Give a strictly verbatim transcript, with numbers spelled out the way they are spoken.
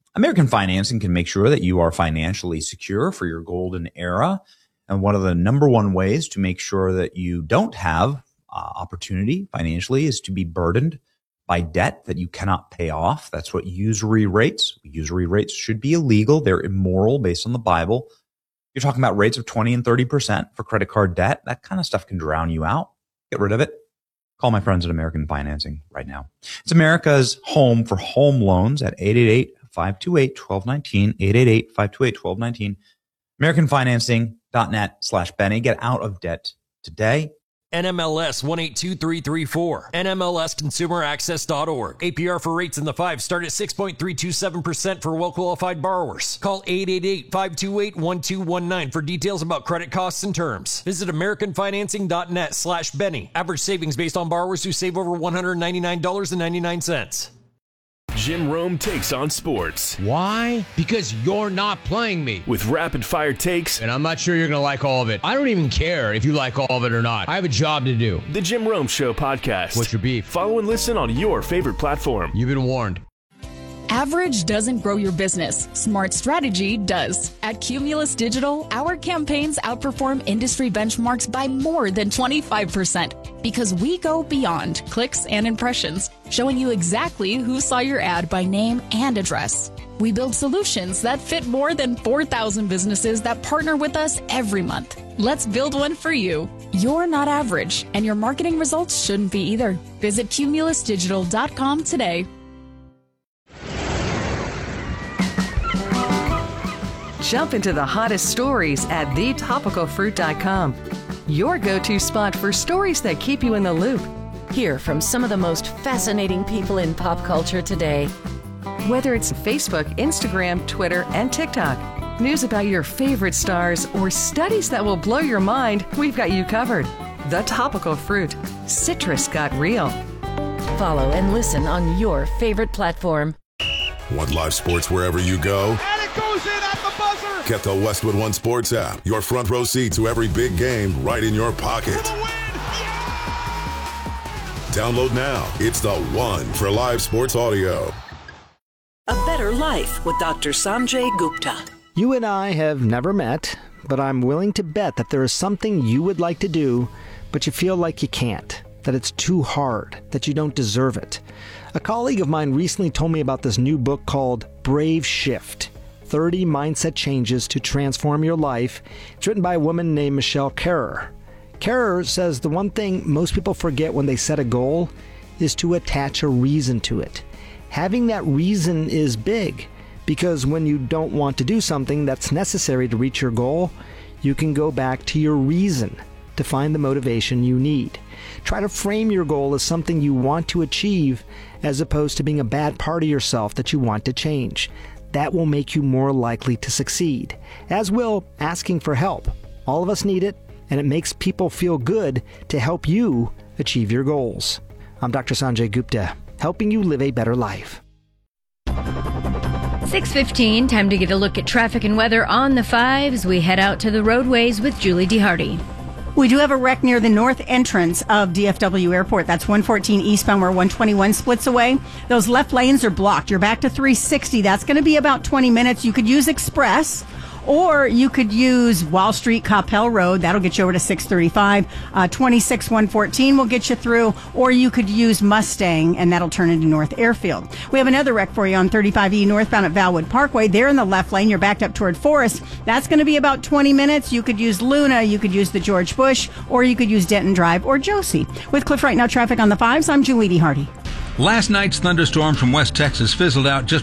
American Financing can make sure that you are financially secure for your golden era. And one of the number one ways to make sure that you don't have uh, opportunity financially is to be burdened by debt that you cannot pay off. That's what usury rates. Usury rates should be illegal. They're immoral based on the Bible. You're talking about rates of twenty and thirty percent for credit card debt. That kind of stuff can drown you out. Get rid of it. Call my friends at American Financing right now. It's America's home for home loans at eight eight eight, five two eight, one two one nine, eight eight eight, five two eight, one two one nine. American Financing dot net slash Benny. Get out of debt today. N M L S one eight two three three four. N M L S consumer access dot org. A P R for rates in the five start at six point three two seven percent for well-qualified borrowers. Call eight eight eight, five two eight, one two one nine for details about credit costs and terms. Visit American Financing dot net slash Benny. Average savings based on borrowers who save over one hundred ninety-nine dollars and ninety-nine cents. Jim Rome takes on sports. Why? Because you're not playing me. With rapid-fire takes. And I'm not sure you're going to like all of it. I don't even care if you like all of it or not. I have a job to do. The Jim Rome Show podcast. What's your beef? Follow and listen on your favorite platform. You've been warned. Average doesn't grow your business. Smart strategy does. At Cumulus Digital, our campaigns outperform industry benchmarks by more than twenty-five percent because we go beyond clicks and impressions, showing you exactly who saw your ad by name and address. We build solutions that fit more than four thousand businesses that partner with us every month. Let's build one for you. You're not average, and your marketing results shouldn't be either. Visit cumulus digital dot com today. Jump into the hottest stories at the topical fruit dot com. Your go-to spot for stories that keep you in the loop. Hear from some of the most fascinating people in pop culture today. Whether it's Facebook, Instagram, Twitter, and TikTok, news about your favorite stars, or studies that will blow your mind, we've got you covered. The Topical Fruit. Citrus got real. Follow and listen on your favorite platform. Want live sports wherever you go? And it goes in at the buzzer! Get the Westwood One Sports app. Your front row seat to every big game right in your pocket. For the win! Yeah! Download now. It's the one for live sports audio. A Better Life with Doctor Sanjay Gupta. You and I have never met, but I'm willing to bet that there is something you would like to do, but you feel like you can't, that it's too hard, that you don't deserve it. A colleague of mine recently told me about this new book called Brave Shift, thirty Mindset Changes to Transform Your Life. It's written by a woman named Michelle Kerrer. Kerrer says the one thing most people forget when they set a goal is to attach a reason to it. Having that reason is big, because when you don't want to do something that's necessary to reach your goal, you can go back to your reason to find the motivation you need. Try to frame your goal as something you want to achieve as opposed to being a bad part of yourself that you want to change. That will make you more likely to succeed, as will asking for help. All of us need it, and it makes people feel good to help you achieve your goals. I'm Doctor Sanjay Gupta, helping you live a better life. six fifteen, time to get a look at traffic and weather on the fives. We head out to the roadways with Julie DeHardy. We do have a wreck near the north entrance of D F W Airport. That's one fourteen eastbound where one twenty-one splits away. Those left lanes are blocked. You're back to three sixty. That's going to be about twenty minutes. You could use Express, or you could use Wall Street, Coppell Road. That'll get you over to six thirty-five. Uh, twenty-six one fourteen will get you through, or you could use Mustang, and that'll turn into North Airfield. We have another wreck for you on thirty-five E northbound at Valwood Parkway. There in the left lane, you're backed up toward Forest. That's going to be about twenty minutes. You could use Luna, you could use the George Bush, or you could use Denton Drive or Josie. With Cliff Right Now traffic on the fives, I'm Julie DeHardy. Last night's thunderstorms from West Texas fizzled out just